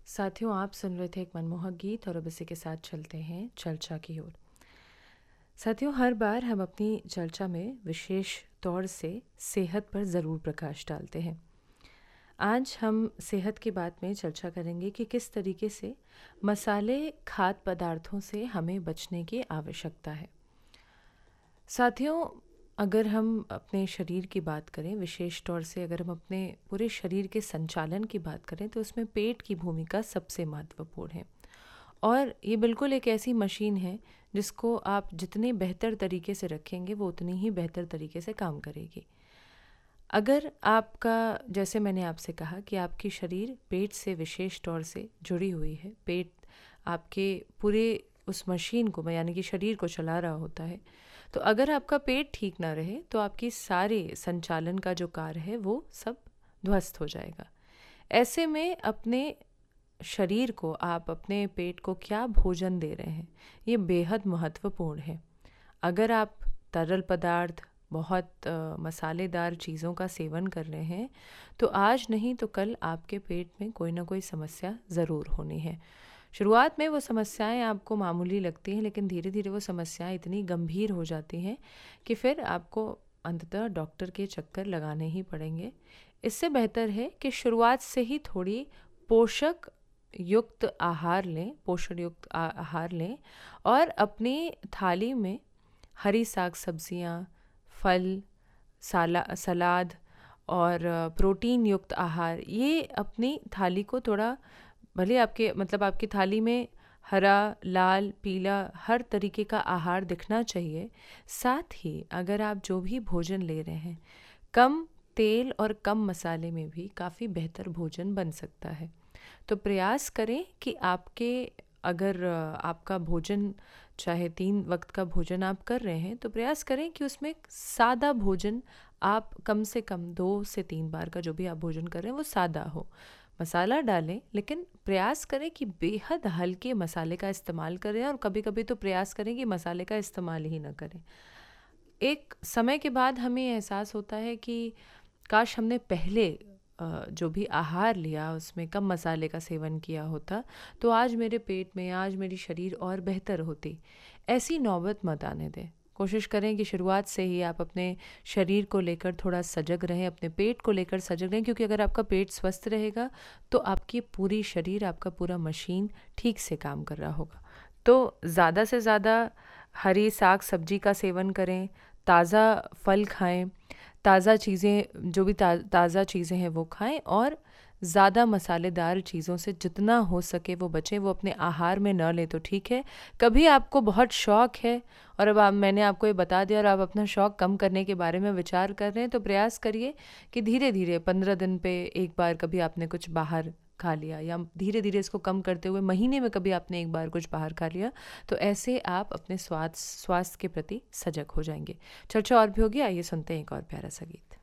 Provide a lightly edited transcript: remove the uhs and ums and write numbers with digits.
साथियों, आप सुन रहे थे एक मनमोहक गीत और अब इसी के साथ चलते हैं चर्चा की ओर। साथियों, हर बार हम अपनी चर्चा में विशेष तौर से सेहत पर ज़रूर प्रकाश डालते हैं। आज हम सेहत की बात में चर्चा करेंगे कि किस तरीके से मसाले खाद्य पदार्थों से हमें बचने की आवश्यकता है। साथियों, अगर हम अपने शरीर की बात करें, विशेष तौर से अगर हम अपने पूरे शरीर के संचालन की बात करें, तो उसमें पेट की भूमिका सबसे महत्वपूर्ण है। और ये बिल्कुल एक ऐसी मशीन है जिसको आप जितने बेहतर तरीके से रखेंगे वो उतनी ही बेहतर तरीके से काम करेगी। अगर आपका, जैसे मैंने आपसे कहा कि आपकी शरीर पेट से विशेष तौर से जुड़ी हुई है, पेट आपके पूरे उस मशीन को यानी कि शरीर को चला रहा होता है, तो अगर आपका पेट ठीक ना रहे तो आपकी सारे संचालन का जो कार्य है वो सब ध्वस्त हो जाएगा। ऐसे में अपने शरीर को, आप अपने पेट को क्या भोजन दे रहे हैं, ये बेहद महत्वपूर्ण है। अगर आप तरल पदार्थ, बहुत मसालेदार चीज़ों का सेवन कर रहे हैं, तो आज नहीं तो कल आपके पेट में कोई ना कोई समस्या ज़रूर होनी है। शुरुआत में वो समस्याएं आपको मामूली लगती हैं, लेकिन धीरे धीरे वो समस्याएं इतनी गंभीर हो जाती हैं कि फिर आपको अंततः डॉक्टर के चक्कर लगाने ही पड़ेंगे। इससे बेहतर है कि शुरुआत से ही थोड़ी पोषक युक्त आहार लें, पोषण युक्त आहार लें और अपनी थाली में हरी साग सब्जियां, फल, सलाद और प्रोटीन युक्त आहार, ये अपनी थाली को थोड़ा, भले आपके आपकी थाली में हरा, लाल, पीला हर तरीके का आहार दिखना चाहिए। साथ ही अगर आप जो भी भोजन ले रहे हैं, कम तेल और कम मसाले में भी काफ़ी बेहतर भोजन बन सकता है। तो प्रयास करें कि अगर आपका भोजन, चाहे 3 वक्त का भोजन आप कर रहे हैं, तो प्रयास करें कि उसमें सादा भोजन आप कम से कम 2 से 3 बार का जो भी आप भोजन कर रहे हैं वो सादा हो। मसाला डालें, लेकिन प्रयास करें कि बेहद हल्के मसाले का इस्तेमाल करें और कभी कभी तो प्रयास करें कि मसाले का इस्तेमाल ही ना करें। एक समय के बाद हमें एहसास होता है कि काश हमने पहले जो भी आहार लिया उसमें कम मसाले का सेवन किया होता, तो आज मेरे पेट में, आज मेरी शरीर और बेहतर होती। ऐसी नौबत मत आने दें। कोशिश करें कि शुरुआत से ही आप अपने शरीर को लेकर थोड़ा सजग रहें, अपने पेट को लेकर सजग रहें, क्योंकि अगर आपका पेट स्वस्थ रहेगा तो आपकी पूरी शरीर, आपका पूरा मशीन ठीक से काम कर रहा होगा। तो ज़्यादा से ज़्यादा हरी साग सब्जी का सेवन करें, ताज़ा फल खाएं, ताज़ा चीज़ें, जो भी ताज़ा चीज़ें हैं वो खाएं और ज़्यादा मसालेदार चीज़ों से जितना हो सके वो बचें। वो अपने आहार में न लें तो ठीक है। कभी आपको बहुत शौक़ है और अब मैंने आपको ये बता दिया और आप अपना शौक़ कम करने के बारे में विचार कर रहे हैं, तो प्रयास करिए कि धीरे धीरे 15 दिन पे एक बार कभी आपने कुछ बाहर खा लिया, या धीरे धीरे इसको कम करते हुए महीने में कभी आपने एक बार कुछ बाहर खा लिया, तो ऐसे आप अपने स्वास्थ्य के प्रति सजग हो जाएंगे। चर्चा और भी होगी, आइए सुनते हैं एक और प्यारा सा गीत।